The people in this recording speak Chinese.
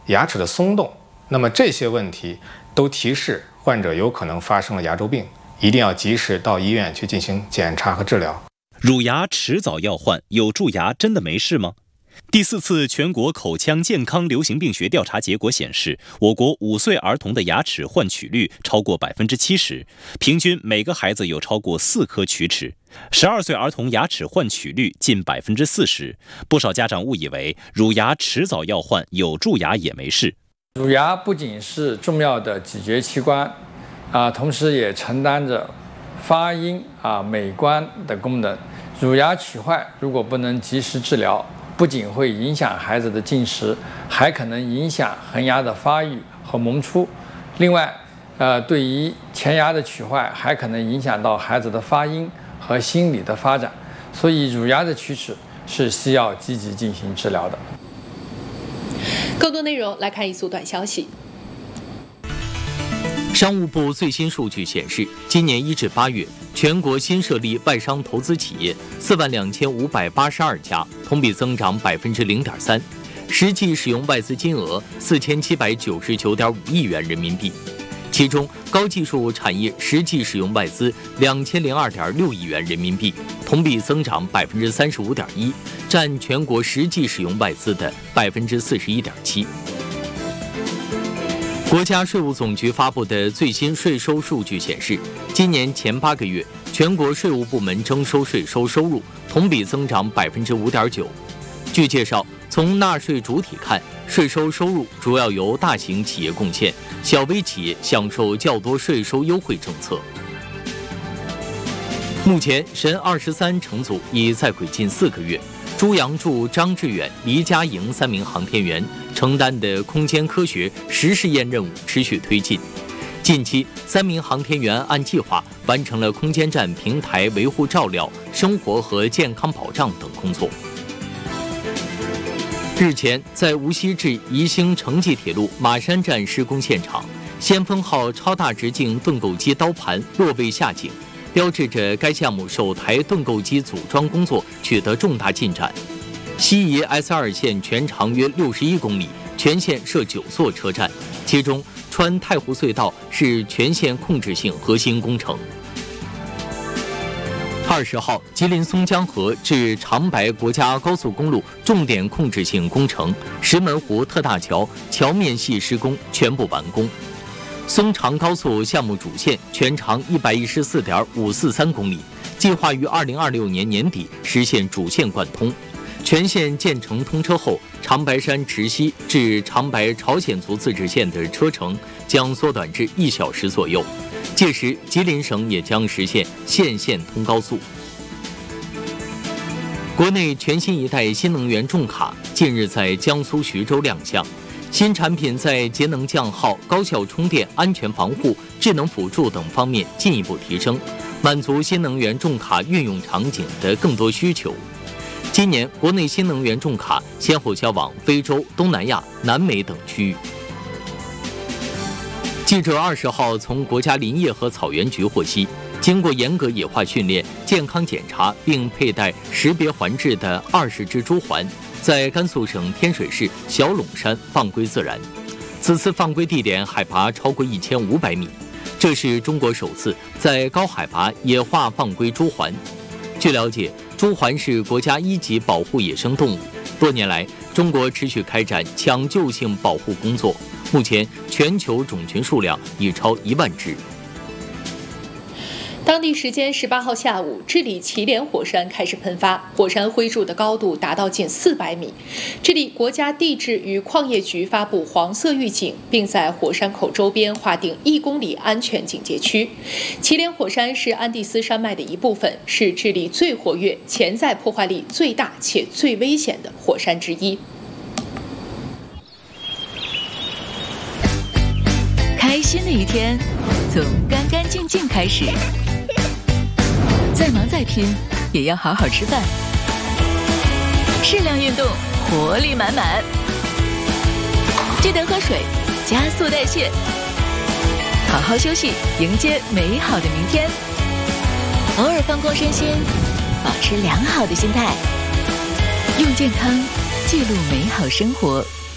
牙齿的松动，那么这些问题都提示患者有可能发生了牙周病，一定要及时到医院去进行检查和治疗。 乳牙迟早要换，有蛀牙真的没事吗？第4次全国口腔健康流行病学调查结果显示，我国5岁儿童的牙齿换取率超过70%，平均每个孩子有超过4颗龋齿。12岁儿童牙齿换取率近40%，不少家长误以为乳牙迟早要换，有蛀牙也没事。 乳牙不仅是重要的咀嚼器官，同时也承担着发音美观的功能。乳牙龋坏如果不能及时治疗，不仅会影响孩子的进食，还可能影响恒牙的发育和萌出。另外，对于前牙的龋坏，还可能影响到孩子的发音和心理的发展。所以，乳牙的龋齿是需要积极进行治疗的。 更多内容来看一组短消息。 商务部最新数据显示，今年1至8月，全国新设立外商投资企业42582家，同比增长0.3%，实际使用外资金额4799.5亿元人民币。其中，高技术产业实际使用外资2002.6亿元人民币，同比增长35.1%，占全国实际使用外资的41.7%。国家税务总局发布的最新税收数据显示，今年前8个月，全国税务部门征收税收收入同比增长5.9%。据介绍，从纳税主体看，税收收入主要由大型企业贡献，小微企业享受较多税收优惠政策。目前，神23乘组已在轨近4个月。朱杨柱、张志远、黎佳莹3名航天员承担的空间科学实试验任务持续推进。近期，3名航天员按计划完成了空间站平台维护照料、生活和健康保障等工作。日前，在无锡至宜兴城际铁路马山站施工现场，先锋号超大直径盾构机刀盘落位下井，标志着该项目首台盾构机组装工作取得重大进展。西宜 S2 线全长约61公里，全线设9座车站，其中穿太湖隧道是全线控制性核心工程。20号，吉林松江河至长白国家高速公路重点控制性工程石门湖特大桥桥面系施工全部完工。松长高速项目主线全长114.543公里，计划于2026年年底实现主线贯通。全线建成通车后，长白山池西至长白朝鲜族自治县的车程将缩短至1小时左右。届时，吉林省也将实现县县通高速。国内全新一代新能源重卡近日在江苏徐州亮相。新产品在节能降耗、高效充电、安全防护、智能辅助等方面进一步提升，满足新能源重卡运用场景的更多需求。今年，国内新能源重卡先后销往非洲、东南亚、南美等区域。记者20号从国家林业和草原局获悉，经过严格野化训练、健康检查并佩戴识别环质的20只猪环，在甘肃省天水市小陇山放归自然。此次放归地点海拔超过1500米，这是中国首次在高海拔野化放归猪环。据了解，猪环是国家1级保护野生动物，多年来中国持续开展抢救性保护工作，目前全球种群数量已超1万只。 当地时间18号下午，智利祁连火山开始喷发，火山灰柱的高度达到近400米。智利国家地质与矿业局发布黄色预警，并在火山口周边划定1公里安全警戒区。祁连火山是安第斯山脉的一部分，是智利最活跃、潜在破坏力最大且最危险的火山之一。 开心的一天从干干净净开始，再忙再拼也要好好吃饭，适量运动，活力满满，记得喝水，加速代谢，好好休息，迎接美好的明天。偶尔放空身心，保持良好的心态，用健康记录美好生活。